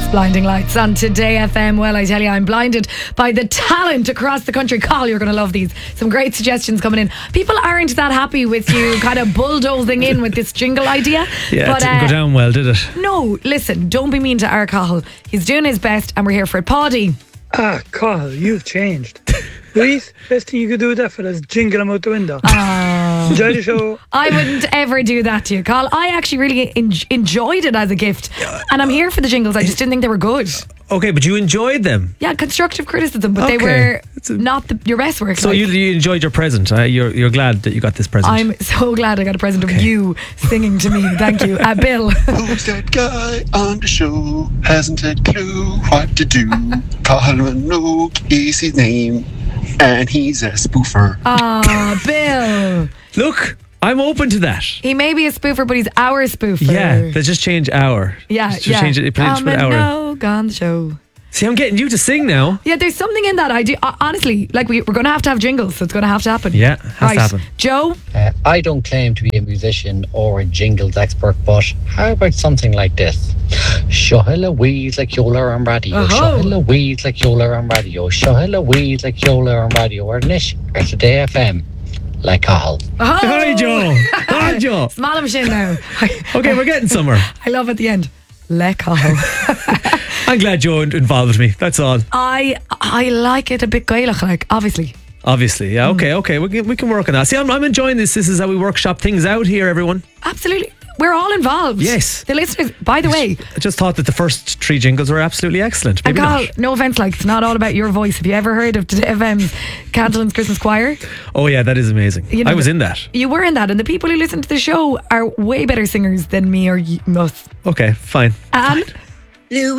It's Blinding Lights on Today FM. Well, I tell you, I'm blinded by the talent across the country. Carl, you're going to love these. Some great suggestions coming in. People aren't that happy with you kind of bulldozing in with this jingle idea. Yeah, but, it didn't go down well, did it? No, listen, don't be mean to our Carl. He's doing his best and we're here for it. Paddy. Carl, you've changed. Louise, best thing you could do with that for is jingle him out the window. Enjoy the show. I wouldn't ever do that to you, Carl. I actually really enjoyed it as a gift. And I'm here for the jingles. I just didn't think they were good. Okay, but you enjoyed them. Yeah, constructive criticism, but they were not your best work. So you enjoyed your present. You're glad that you got this present. I'm so glad I got a present of you singing to me. Thank you. Bill. Who's that guy on the show? Hasn't a clue what to do. Carl Minogue is his name, and he's a spoofer. Bill. Look, I'm open to that. He may be a spoofer, but he's our spoofer. Yeah, they just change our. Yeah, just change it. Put it hour. Minogue on the show. See, I'm getting you to sing now. Yeah, there's something in that. I do honestly, like we're going to have jingles, so it's going to happen. Yeah, has to happen. Joe? I don't claim to be a musician or a jingles expert, but how about something like this? Shohilla-wees like Yola on radio. Shohilla-wees like Yola on radio. Shohilla-wees like Yola on radio. Or Nish, or Today FM. Like Carl. Hi, Joe. Hi, Joe. Smile machine now. Okay, we're getting somewhere. I love at the end. Let Carl. I'm glad Joe involved with me. That's all. I like it a bit Gaelic, like obviously. Obviously, yeah. Okay. We can work on that. See, I'm enjoying this. This is how we workshop things out here, everyone. Absolutely. We're all involved. Yes. The listeners, by the way. I just thought that the first 3 jingles were absolutely excellent. Maybe and Carl, not. no offence, like it's not all about your voice. Have you ever heard of Today FM's Candlelands Christmas Choir? Oh yeah, that is amazing. You know, I was in that. You were in that, and the people who listen to the show are way better singers than me or us. Okay, fine. And fine.